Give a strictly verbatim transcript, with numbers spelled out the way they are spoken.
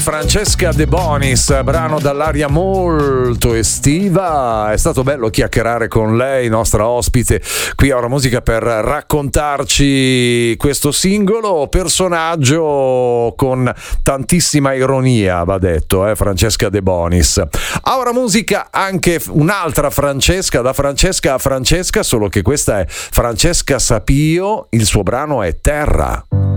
Francesca De Bonis, brano dall'aria molto estiva. È stato bello chiacchierare con lei, nostra ospite qui a Ora Musica, per raccontarci questo singolo personaggio con tantissima ironia, va detto, eh, Francesca De Bonis. A Ora Musica anche un'altra Francesca, da Francesca a Francesca, solo che questa è Francesca Sapio, il suo brano è Terra.